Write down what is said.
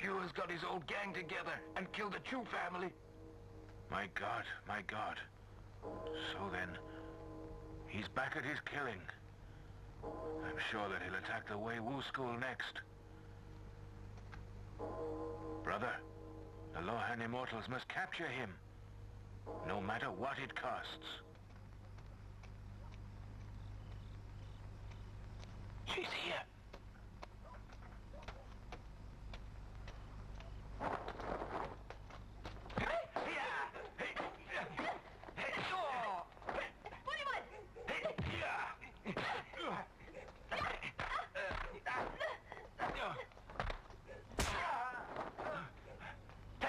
Yua's got his old gang together and killed the Chu family. My God, my God. So then, he's back at his killing. I'm sure that he'll attack the Wei Wu school next. Brother, the Lohan Immortals must capture him, no matter what it costs. She's here.